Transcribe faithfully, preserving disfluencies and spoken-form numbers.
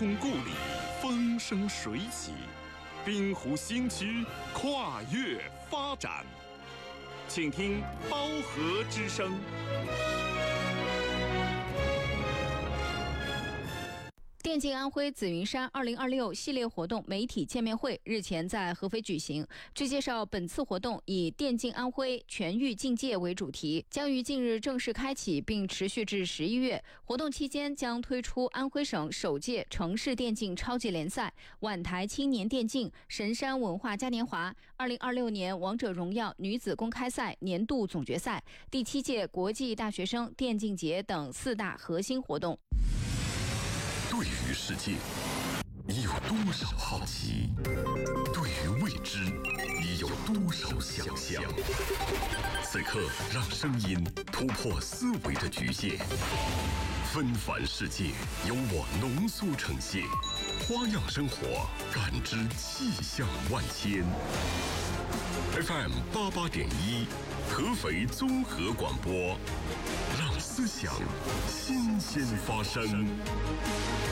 通故里，风生水起，滨湖新区跨越发展。请听包河之声。 电竞安徽紫云山二零二六系列活动媒体见面会日前在合肥举行。据介绍，本次活动以电竞安徽全域竞界为主题，将于近日正式开启，并持续至十一月。活动期间将推出安徽省首届城市电竞超级联赛、皖台青年电竞、神山文化嘉年华、二零二六年王者荣耀女子公开赛年度总决赛、第七届国际大学生电竞节等四大核心活动。 对于世界，你有多少好奇？对于未知，你有多少想象？此刻，让声音突破思维的局限，纷繁世界由我浓缩呈现，花样生活，感知气象万千。F M 八八点一，合肥综合广播，让思想新鲜发生。